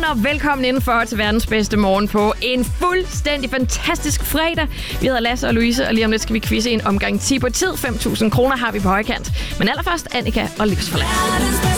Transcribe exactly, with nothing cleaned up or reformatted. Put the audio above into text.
og velkommen indenfor til verdens bedste morgen på en fuldstændig fantastisk fredag. Vi hedder Lasse og Louise, og lige om lidt skal vi quizze en omgang ti på tid. fem tusind kroner har vi på højkant. Men allerførst Annika og Livsforladt.